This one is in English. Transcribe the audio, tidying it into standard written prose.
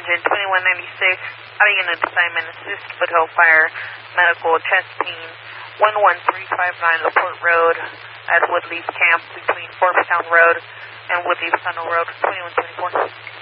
engine 2196, out of unit assignment, assist Foothill Fire Medical, chest pain, 11359 LaPorte Road at Woodleaf Camp between Forbes Town Road and Woodleaf Tunnel Road, 2124.